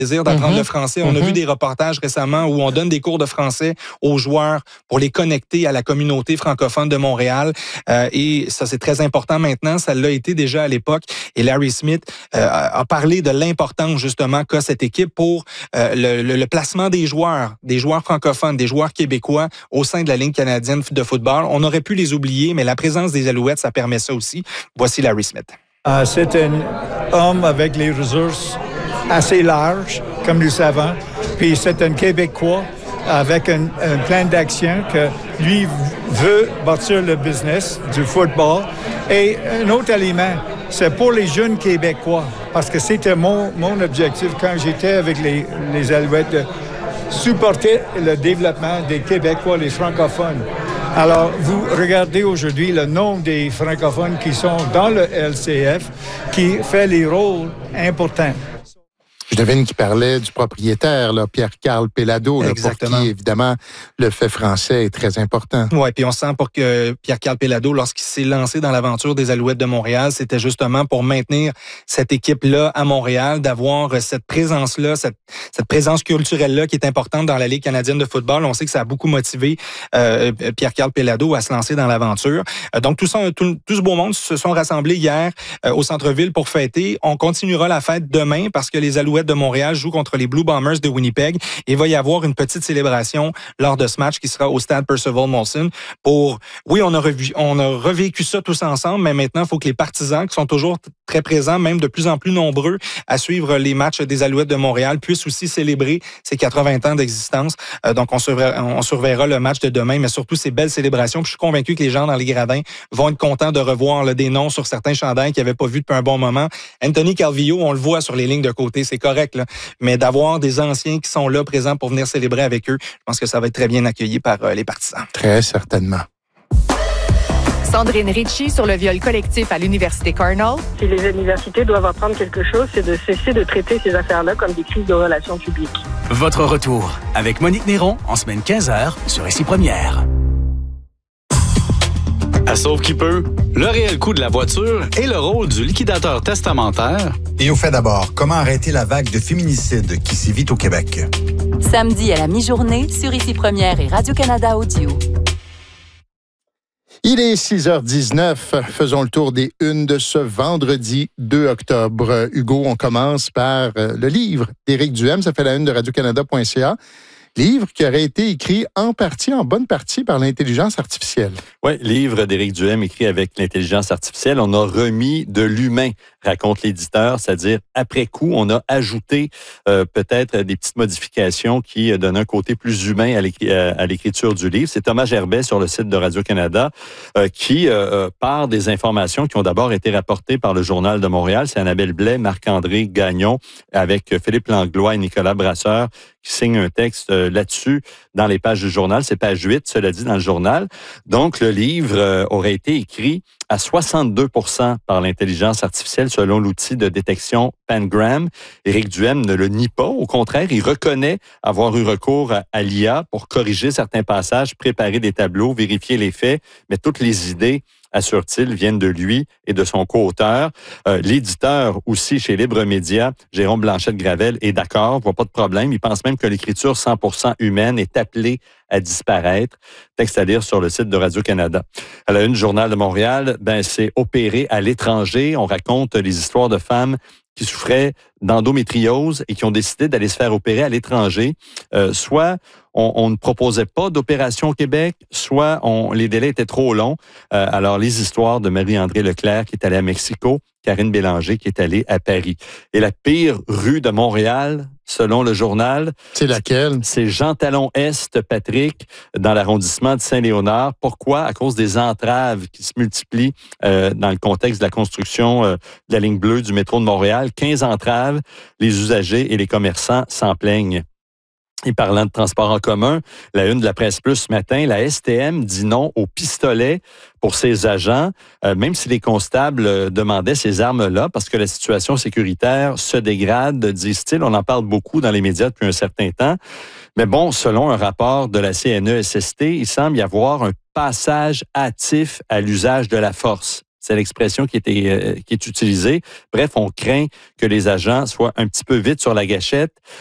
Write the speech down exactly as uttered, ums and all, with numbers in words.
plaisir d'apprendre mm-hmm. le français. On mm-hmm. a vu des reportages récemment où on donne des cours de français aux joueurs pour les connecter à la communauté francophone de Montréal. Euh, et ça, c'est très important maintenant. Ça l'a été déjà à l'époque. Et Larry Smith euh, a parlé de l'importance, justement, qu'a cette équipe pour euh, le, le, le placement des joueurs, des joueurs francophones, des joueurs québécois au sein de la Ligue canadienne de football. On aurait pu les oublier, mais la présence des Alouettes, ça permet ça aussi. Voici Larry Smith. Uh, c'est un homme avec les ressources assez larges, comme nous savons. Puis c'est un Québécois avec un, un plan d'action que lui veut bâtir le business du football. Et un autre élément, c'est pour les jeunes Québécois, parce que c'était mon, mon objectif quand j'étais avec les, les Alouettes, de supporter le développement des Québécois, les francophones. Alors, vous regardez aujourd'hui le nombre des francophones qui sont dans le L C F, qui fait les rôles importants. Je devine qu'il parlait du propriétaire, là, Pierre-Carl Péladeau, là, pour qui, évidemment, le fait français est très important. Oui, puis on sent pour que Pierre-Carl Péladeau, lorsqu'il s'est lancé dans l'aventure des Alouettes de Montréal, c'était justement pour maintenir cette équipe-là à Montréal, d'avoir cette présence-là, cette, cette présence culturelle-là qui est importante dans la Ligue canadienne de football. On sait que ça a beaucoup motivé euh, Pierre-Carl Péladeau à se lancer dans l'aventure. Euh, donc, tout, ça, tout, tout ce beau monde se sont rassemblés hier euh, au centre-ville pour fêter. On continuera la fête demain parce que les Alouettes de Montréal joue contre les Blue Bombers de Winnipeg et il va y avoir une petite célébration lors de ce match qui sera au stade Percival Molson pour, oui, on a, revu, on a revécu ça tous ensemble, mais maintenant, il faut que les partisans qui sont toujours très présents, même de plus en plus nombreux à suivre les matchs des Alouettes de Montréal, puissent aussi célébrer ces quatre-vingts ans d'existence. Euh, donc, on surveillera, on surveillera le match de demain, mais surtout ces belles célébrations. Puis, je suis convaincu que les gens dans les gradins vont être contents de revoir là, des noms sur certains chandails qu'ils n'avaient pas vus depuis un bon moment. Anthony Calvillo, on le voit sur les lignes de côté, c'est correct, là. Mais d'avoir des anciens qui sont là, présents pour venir célébrer avec eux, je pense que ça va être très bien accueilli par euh, les partisans. Très certainement. Sandrine Ritchie sur le viol collectif à l'Université Cornell. Si les universités doivent apprendre quelque chose, c'est de cesser de traiter ces affaires-là comme des crises de relations publiques. Votre retour avec Monique Néron en semaine quinze heures sur Ici Première. À Sauve qui peut, le réel coût de la voiture et le rôle du liquidateur testamentaire. Et au fait d'abord, comment arrêter la vague de féminicides qui sévit au Québec? Samedi à la mi-journée sur Ici Première et Radio-Canada Audio. Il est six heures dix-neuf. Faisons le tour des unes de ce vendredi deux octobre. Hugo, on commence par le livre d'Éric Duhem. Ça fait la une de radio canada point c a. Livre qui aurait été écrit en partie, en bonne partie, par l'intelligence artificielle. Oui, livre d'Éric Duhem écrit avec l'intelligence artificielle. On a remis de l'humain, raconte l'éditeur, c'est-à-dire après coup, on a ajouté euh, peut-être des petites modifications qui donnent un côté plus humain à, l'écri- à l'écriture du livre. C'est Thomas Gerbet sur le site de Radio-Canada euh, qui euh, part des informations qui ont d'abord été rapportées par le Journal de Montréal. C'est Annabelle Blais, Marc-André Gagnon, avec Philippe Langlois et Nicolas Brasseur qui signent un texte euh, là-dessus dans les pages du journal. C'est page huit, cela dit, dans le journal. Donc, le livre euh, aurait été écrit à soixante-deux pour cent par l'intelligence artificielle selon l'outil de détection Pangram. Éric Duhem ne le nie pas. Au contraire, il reconnaît avoir eu recours à, à l'I A pour corriger certains passages, préparer des tableaux, vérifier les faits, mais toutes les idées, assure-t-il, viennent de lui et de son co-auteur. Euh, l'éditeur aussi chez Libre Média, Jérôme Blanchette-Gravel, est d'accord, voit pas de problème. Il pense même que l'écriture cent pour cent humaine est appelée à disparaître. Texte à lire sur le site de Radio-Canada. À la une du Journal de Montréal, ben, c'est opéré à l'étranger. On raconte les histoires de femmes qui souffraient d'endométriose et qui ont décidé d'aller se faire opérer à l'étranger. Euh, soit on, on ne proposait pas d'opération au Québec, soit on, les délais étaient trop longs. Euh, alors, les histoires de Marie-André Leclerc qui est allée à Mexico, Karine Bélanger qui est allée à Paris. Et la pire rue de Montréal, selon le journal... C'est laquelle? C'est Jean Talon Est, Patrick, dans l'arrondissement de Saint-Léonard. Pourquoi? À cause des entraves qui se multiplient euh, dans le contexte de la construction euh, de la ligne bleue du métro de Montréal. quinze entraves, les usagers et les commerçants s'en plaignent. Et parlant de transport en commun, la une de la Presse Plus ce matin, la S T M dit non au pistolet pour ses agents, euh, même si les constables euh, demandaient ces armes-là, parce que la situation sécuritaire se dégrade, disent-ils. On en parle beaucoup dans les médias depuis un certain temps. Mais bon, selon un rapport de la C N E S S T, il semble y avoir un passage hâtif à l'usage de la force. C'est l'expression qui, était, euh, qui est utilisée. Bref, on craint que les agents soient un petit peu vite sur la gâchette.